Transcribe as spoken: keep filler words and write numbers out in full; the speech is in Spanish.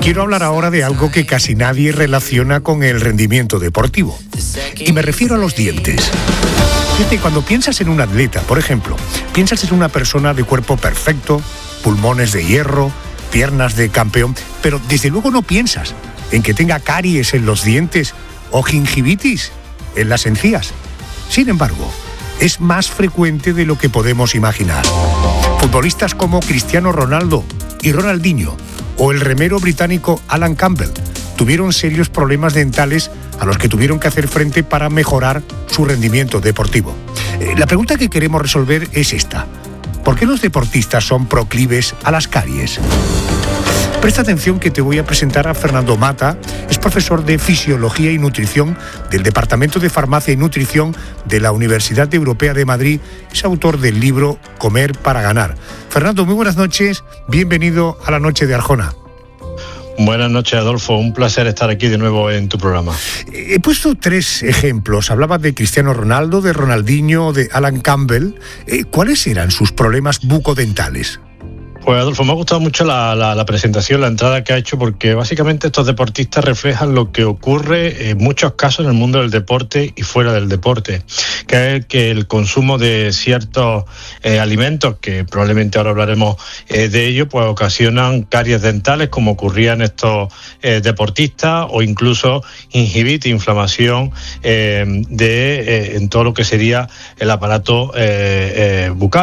quiero hablar ahora de algo que casi nadie relaciona con el rendimiento deportivo. Y me refiero a los dientes. Fíjate, cuando piensas en un atleta, por ejemplo, piensas en una persona de cuerpo perfecto, pulmones de hierro, piernas de campeón, pero desde luego no piensas en que tenga caries en los dientes o gingivitis en las encías. Sin embargo, es más frecuente de lo que podemos imaginar. Futbolistas como Cristiano Ronaldo y Ronaldinho o el remero británico Alan Campbell tuvieron serios problemas dentales a los que tuvieron que hacer frente para mejorar su rendimiento deportivo. Eh, la pregunta que queremos resolver es esta: ¿por qué los deportistas son proclives a las caries? Presta atención que te voy a presentar a Fernando Mata, es profesor de Fisiología y Nutrición del Departamento de Farmacia y Nutrición de la Universidad Europea de Madrid, es autor del libro Comer para ganar. Fernando, muy buenas noches, bienvenido a la Noche de Arjona. Buenas noches, Adolfo. Un placer estar aquí de nuevo en tu programa. He puesto tres ejemplos. Hablabas de Cristiano Ronaldo, de Ronaldinho, de Alan Campbell. ¿Cuáles eran sus problemas bucodentales? Pues Adolfo, me ha gustado mucho la, la, la presentación, la entrada que ha hecho, porque básicamente estos deportistas reflejan lo que ocurre en muchos casos en el mundo del deporte y fuera del deporte, que es que el consumo de ciertos eh, alimentos, que probablemente ahora hablaremos eh, de ello, pues ocasionan caries dentales, como ocurría en estos eh, deportistas, o incluso gingivitis, inflamación eh, de eh, en todo lo que sería el aparato eh, eh, bucal.